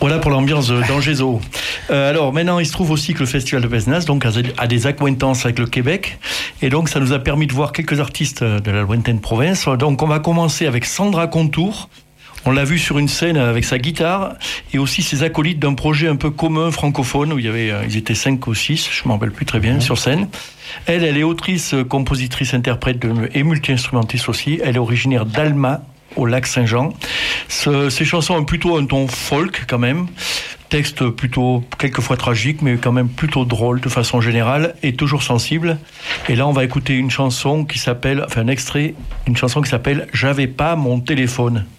Voilà pour l'ambiance d'Angézo. Alors maintenant, il se trouve aussi que le Festival de Pézenas donc, a des accointances avec le Québec. Et donc, ça nous a permis de voir quelques artistes de la lointaine province. Donc, on va commencer avec Sandra Contour. On l'a vu sur une scène avec sa guitare et aussi ses acolytes d'un projet un peu commun francophone où ils étaient 5 ou 6, je ne me rappelle plus très bien, sur scène. Elle est autrice, compositrice, interprète et multi-instrumentiste aussi. Elle est originaire d'Alma, au lac Saint-Jean. Ces chansons ont plutôt un ton folk quand même. Texte plutôt quelquefois tragique, mais quand même plutôt drôle de façon générale et toujours sensible. Et là, on va écouter un extrait d'une chanson qui s'appelle J'avais pas mon téléphone.